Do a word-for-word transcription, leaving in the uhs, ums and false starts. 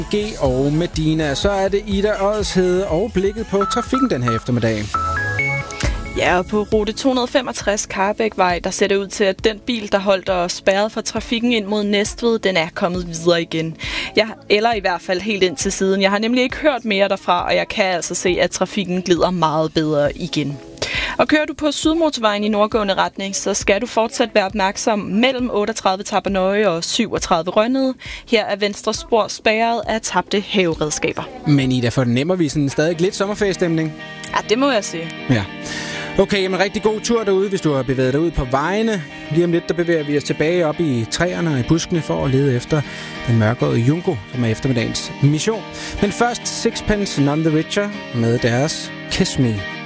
G og Medina. Så er det Ida Odshede og blikket på trafikken den her eftermiddag. Ja, og på rute to hundrede femogtres Karbækvej, der ser det ud til, at den bil, der holdt og spærrede for trafikken ind mod Næstved, den er kommet videre igen. Jeg, eller i hvert fald helt ind til siden. Jeg har nemlig ikke hørt mere derfra, og jeg kan altså se, at trafikken glider meget bedre igen. Og kører du på Sydmotorvejen i nordgående retning, så skal du fortsat være opmærksom mellem otteogtredive Tappernøje og syvogtredive Rønnede. Her er venstre spor spærret af tabte haveredskaber. Men Ida, fornemmer vi sådan stadig lidt sommerferiestemning? Ja, det må jeg sige. Ja. Okay, men rigtig god tur derude, hvis du har bevæget dig ud på vejene. Lige om lidt, der bevæger vi os tilbage op i træerne og i buskene for at lede efter den mørkårede Junko, som er eftermiddagens mission. Men først Sixpence None the Richer med deres Kiss Me.